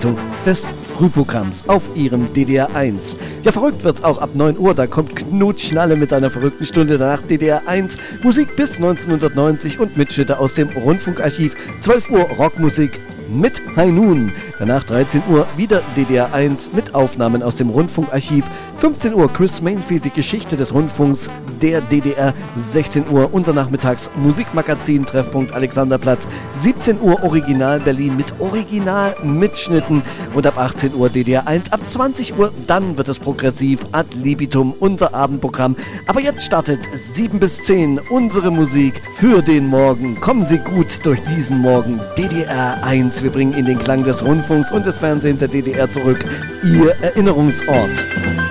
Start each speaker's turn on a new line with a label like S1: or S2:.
S1: Vorbereitung des Frühprogramms auf Ihrem DDR 1. Ja, verrückt wird's auch ab 9 Uhr, da kommt Knut Schnalle mit seiner verrückten Stunde danach DDR 1, Musik bis 1990 und Mitschnitte aus dem Rundfunkarchiv, 12 Uhr Rockmusik mit Hainun. Danach 13 Uhr wieder DDR 1 mit Aufnahmen aus dem Rundfunkarchiv. 15 Uhr Chris Mainfield, die Geschichte des Rundfunks der DDR. 16 Uhr unser Nachmittags-Musikmagazin, Treffpunkt Alexanderplatz. 17 Uhr Original Berlin mit Original-Mitschnitten. Und ab 18 Uhr DDR 1. Ab 20 Uhr dann wird es progressiv ad libitum, unser Abendprogramm. Aber jetzt startet 7 bis 10 unsere Musik für den Morgen. Kommen Sie gut durch diesen Morgen. DDR 1. Wir bringen Ihnen den Klang des Rundfunks und des Fernsehens der DDR zurück. Ihr Erinnerungsort.